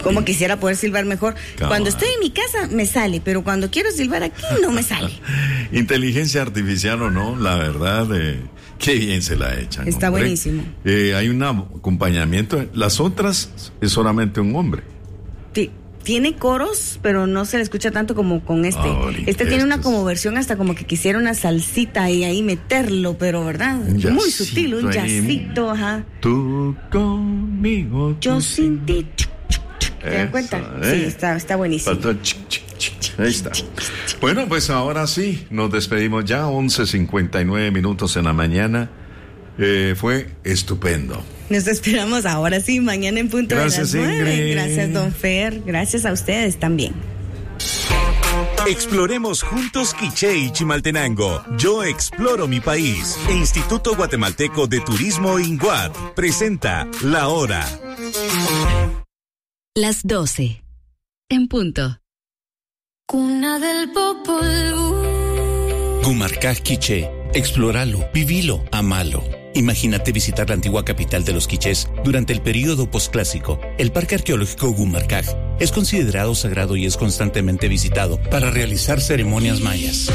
Como quisiera poder silbar mejor. Cuando estoy en mi casa me sale, pero cuando quiero silbar aquí no me sale. Inteligencia artificial o no, la verdad, qué bien se la echan. Está hombre. buenísimo. Hay un acompañamiento. Las otras es solamente un hombre. Sí. Tiene coros, pero no se le escucha tanto como con este. Este tiene una como versión hasta como que quisiera una salsita y ahí meterlo, pero ¿verdad? Muy sutil, un jazzito, ajá. Tú conmigo. Yo sin ti. ¿Te dan cuenta? Sí, está buenísimo. Ahí está. Bueno, pues ahora sí, nos despedimos ya, 11:59 en la mañana. Fue estupendo. Nos esperamos ahora sí, mañana en punto Gracias, de las 9. Ingrid. Gracias, don Fer. Gracias a ustedes también. Exploremos juntos Quiché y Chimaltenango. Yo exploro mi país. Instituto Guatemalteco de Turismo INGUAT presenta La Hora. Las 12. En punto. Cuna del Popol Vuh. Gumarcaj Quiché. Explóralo, vivilo, amalo. Imagínate visitar la antigua capital de los quichés durante el período posclásico. El Parque Arqueológico Gumarcaj es considerado sagrado y es constantemente visitado para realizar ceremonias mayas.